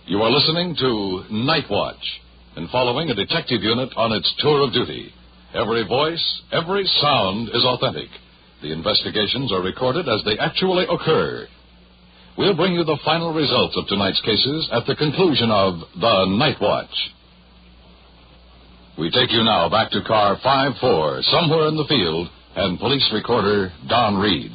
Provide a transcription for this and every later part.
You are listening to Night Watch and following a detective unit on its tour of duty. Every voice, every sound is authentic. The investigations are recorded as they actually occur. We'll bring you the final results of tonight's cases at the conclusion of the Night Watch. We take you now back to car 5-4, somewhere in the field, and police recorder Don Reed.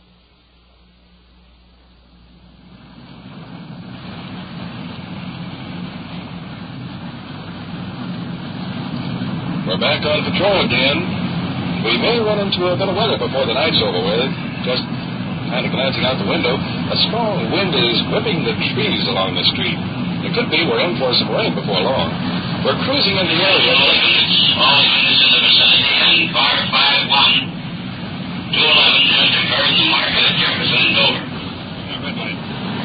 We're back on patrol again. We may run into a bit of weather before the night's over with. Just kind of glancing out the window, a strong wind is whipping the trees along the street. It could be we're in for some rain before long. We're cruising in the area. All units in the vicinity and bar 5-1. 211 Mr. Burns, Market, Jefferson, Dover. Red light.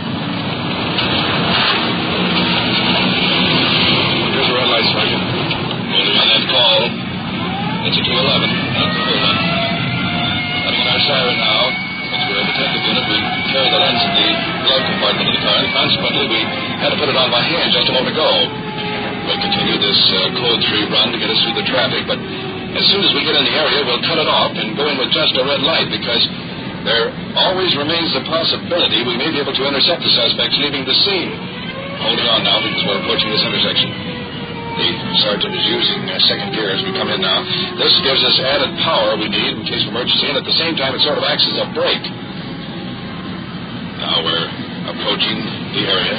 Here's a red light, Sergeant. Moving on that call. It's a 211. That's the full one. Cutting in our siren now. Since we're a detective unit, we carry the lens in the glove compartment of the car, and consequently we had to put it on by hand just a moment ago. We'll continue this code 3 run to get us through the traffic, but as soon as we get in the area, we'll cut it off and go in with just a red light, because there always remains the possibility we may be able to intercept the suspects leaving the scene. Holding on now because we're approaching this intersection. The sergeant is using second gear as we come in now. This gives us added power we need in case of emergency, and at the same time it sort of acts as a brake. Now we're approaching the area.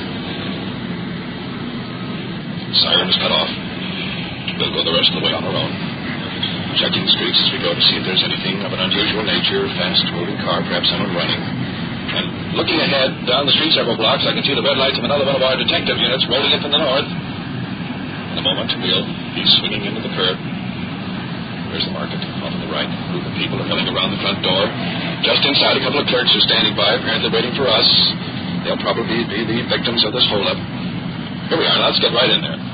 Siren is cut off. We'll go the rest of the way on our own. Checking the streets as we go to see if there's anything of an unusual nature, fast-moving car, perhaps someone running. And looking ahead, down the street several blocks, I can see the red lights of another one of our detective units rolling in from the north. In a moment, we'll be swinging into the curb. There's the market off on the right. A group of people are milling around the front door. Just inside, a couple of clerks are standing by, apparently waiting for us. They'll probably be the victims of this holdup. Here we are. Let's get right in there.